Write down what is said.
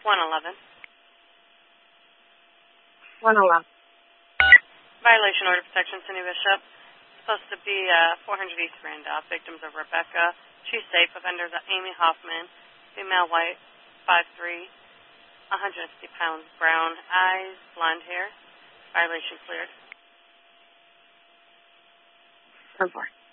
111. 111. Violation order protection, Cindy Bishop. Supposed to be 400 East Randolph. Victims are Rebecca. She's safe. Offenders are Amy Hoffman, female, white, 5'3", 160 pounds, brown eyes, blonde hair. Violation cleared. 10-4.